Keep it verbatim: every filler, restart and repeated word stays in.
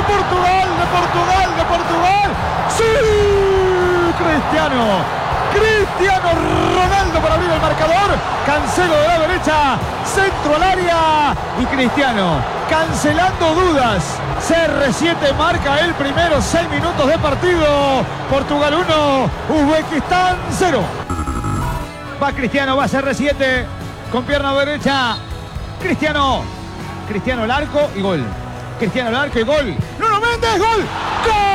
Portugal, de Portugal, de Portugal. ¡Sí! Cristiano. Cristiano Ronaldo para abrir el marcador. Cancelo de la derecha. Centro al área. Y Cristiano cancelando dudas. C R siete marca el primero. seis minutos de partido. Portugal uno. Uzbekistán cero. Va Cristiano, va C R siete. Con pierna derecha. Cristiano. Cristiano al arco y gol. Cristiano al arco y gol. Nuno Méndez, gol. ¡Gol!